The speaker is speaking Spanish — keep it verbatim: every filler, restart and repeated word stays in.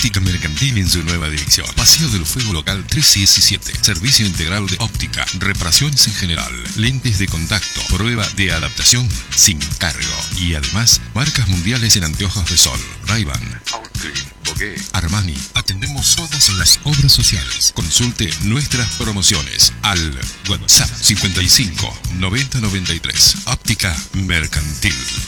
Óptica Mercantil en su nueva dirección. Paseo del Fuego Local trescientos diecisiete. Servicio integral de óptica, reparaciones en general, lentes de contacto, prueba de adaptación sin cargo. Y además, marcas mundiales en anteojos de sol. Ray-Ban, Outcry, Bogué, Armani. Atendemos todas las obras sociales. Consulte nuestras promociones al WhatsApp cincuenta y cinco noventa noventa y tres. Óptica Mercantil.